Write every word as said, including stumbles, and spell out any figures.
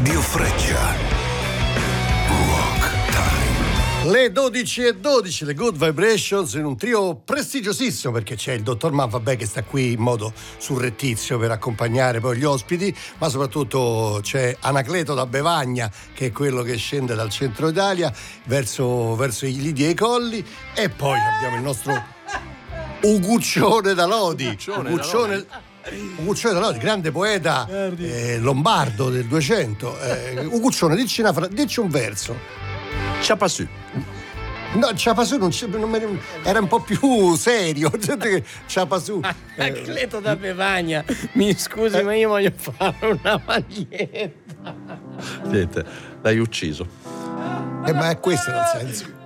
Radio Freccia. Rock Time. Le dodici e dodici, le Good Vibrations, in un trio prestigiosissimo, perché c'è il dottor Man, vabbè, che sta qui in modo surrettizio per accompagnare poi gli ospiti, ma soprattutto c'è Anacleto da Bevagna, che è quello che scende dal centro Italia verso, verso i lidi e i colli, e poi abbiamo il nostro Uguccione da Lodi. Uguccione Uguccione, Uguccione da Lodi, grande poeta eh, lombardo del duecento. Eh, Uguccione, dici, una fra- dici un verso. Ciapasù. No, Ciapasù non, c'è- non me- era un po' più serio. Ciapasù. Anacleto da Bevagna, mi scusi, ma io voglio fare una maglietta. Niente, l'hai ucciso. Eh, ma è questo il senso.